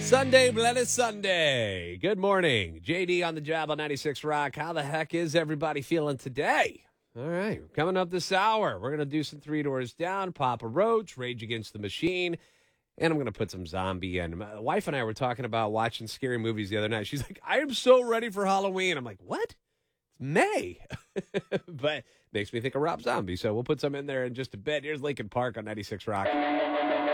Sunday, Bloody Sunday. Good morning. JD on the job on 96 Rock. How the heck is everybody feeling today? All right, coming up this hour, we're going to do some Three Doors Down, Papa Roach, Rage Against the Machine, and I'm going to put some zombie in. My wife and I were talking about watching scary movies the other night. She's like, I am so ready for Halloween. I'm like, what? It's May. But makes me think of Rob Zombie, so we'll put some in there in just a bit. Here's Lincoln Park on 96 Rock.